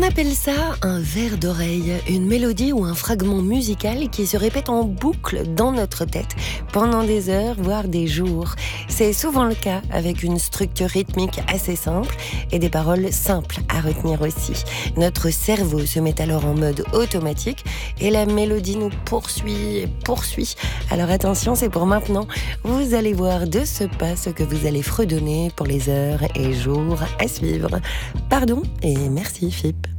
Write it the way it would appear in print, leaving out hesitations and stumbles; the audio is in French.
On appelle ça un vers d'oreille, une mélodie ou un fragment musical qui se répète en boucle dans notre tête pendant des heures, voire des jours. C'est souvent le cas avec une structure rythmique assez simple et des paroles simples à retenir aussi. Notre cerveau se met alors en mode automatique et la mélodie nous poursuit et poursuit. Alors attention, c'est pour maintenant. Vous allez voir de ce pas ce que vous allez fredonner pour les heures et jours à suivre. Pardon et merci Philippe.